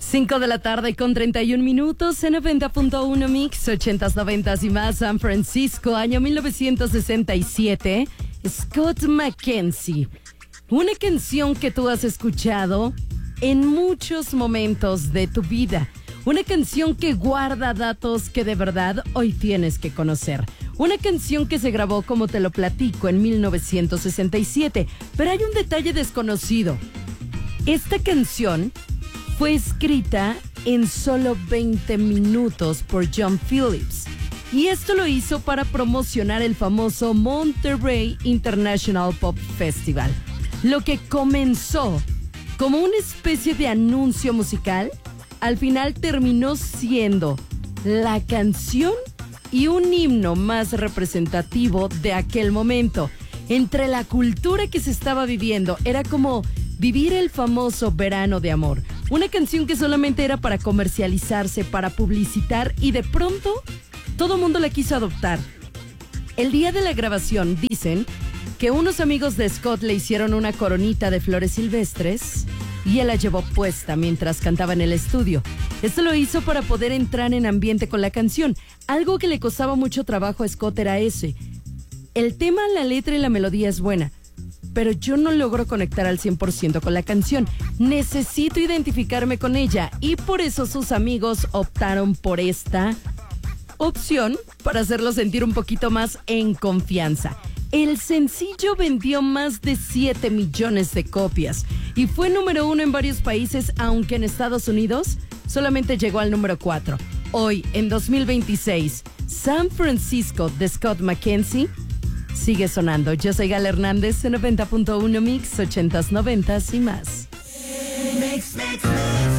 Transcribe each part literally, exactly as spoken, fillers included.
cinco de la tarde con treinta y un minutos en noventa punto uno Mix, ochentas, noventas y más. San Francisco, año mil novecientos sesenta y siete. Scott McKenzie. Una canción que tú has escuchado en muchos momentos de tu vida. Una canción que guarda datos que de verdad hoy tienes que conocer. Una canción que se grabó, como te lo platico, en mil novecientos sesenta y siete. Pero hay un detalle desconocido. Esta canción fue escrita en solo veinte minutos por John Phillips. Y esto lo hizo para promocionar el famoso Monterey International Pop Festival. Lo que comenzó como una especie de anuncio musical, al final terminó siendo la canción y un himno más representativo de aquel momento. Entre la cultura que se estaba viviendo, era como vivir el famoso verano de amor. Una canción que solamente era para comercializarse, para publicitar, y de pronto todo el mundo la quiso adoptar. El día de la grabación dicen que unos amigos de Scott le hicieron una coronita de flores silvestres y él la llevó puesta mientras cantaba en el estudio. Esto lo hizo para poder entrar en ambiente con la canción. Algo que le costaba mucho trabajo a Scott era ese. El tema, la letra y la melodía es buena, pero yo no logro conectar al cien por ciento con la canción. Necesito identificarme con ella, y por eso sus amigos optaron por esta opción para hacerlo sentir un poquito más en confianza. El sencillo vendió más de siete millones de copias y fue número uno en varios países, aunque en Estados Unidos solamente llegó al número cuatro. Hoy, en dos mil veintiséis, San Francisco de Scott McKenzie sigue sonando. Yo soy Gal Hernández en noventa punto uno Mix, ochentas, noventas y más. Mix, mix, mix.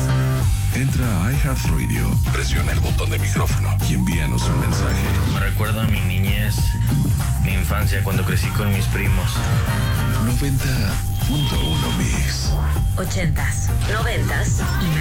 Entra a iHeartRadio, presiona el botón de micrófono y envíanos un mensaje. Me recuerda a mi niñez, mi infancia cuando crecí con mis primos. noventa punto uno Mix. Ochentas, noventas y